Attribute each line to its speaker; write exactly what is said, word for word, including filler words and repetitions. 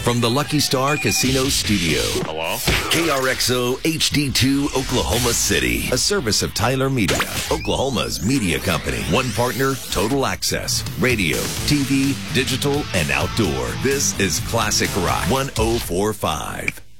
Speaker 1: from the Lucky Star Casino Studio.
Speaker 2: Hello?
Speaker 1: K R X O H D two Oklahoma City. A service of Tyler Media, Oklahoma's media company. One partner, Total Access. Radio, T V, digital, and outdoor. This is Classic Rock one oh four point five.